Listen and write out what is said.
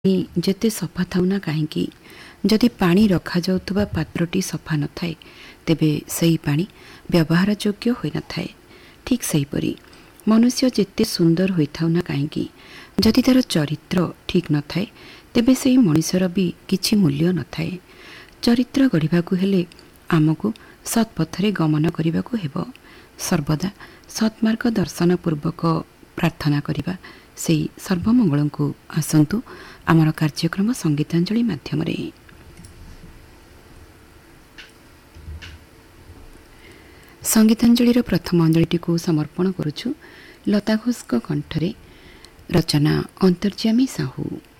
ଯେତେ ସଫା ଥାଉ ନା କାହିଁକି ଯଦି ପାଣି ରଖାଯାଉଥିବା ପାତ୍ରଟି ସଫା ନଥାଏ ତେବେ ସେହି ପାଣି ବ୍ୟବହାର ଯୋଗ୍ୟ ହୋଇନଥାଏ। ଠିକ୍ ସେହିପରି ମନୁଷ୍ୟ ଯେତେ ସୁନ୍ଦର ହୋଇଥାଉ ନା କାହିଁକି ଯଦି ତାର ଚରିତ୍ର ଠିକ୍ ନଥାଏ ତେବେ ସେହି ମଣିଷର ବି କିଛି ମୂଲ୍ୟ ନଥାଏ। ଚରିତ୍ର ଗଢ଼ିବାକୁ ହେଲେ ଆମକୁ ସତ୍ ପଥରେ ଗମନ କରିବାକୁ ହେବ। ସର୍ବଦା ସତ୍ମାର୍ଗ ଦର୍ଶନ ପୂର୍ବକ ପ୍ରାର୍ଥନା କରିବା ସେହି ସର୍ବମଙ୍ଗଳଙ୍କୁ ଆସନ୍ତୁ ଆମର କାର୍ଯ୍ୟକ୍ରମ ସଙ୍ଗୀତାଞ୍ଜଳି ମାଧ୍ୟମରେ। ସଙ୍ଗୀତାଞ୍ଜଳିର ପ୍ରଥମ ଅଞ୍ଜଳିଟିକୁ ସମର୍ପଣ କରୁଛୁ ଲତା ଘୋଷଙ୍କ କଣ୍ଠରେ, ରଚନା ଅନ୍ତର୍ଯ୍ୟାମୀ ସାହୁ।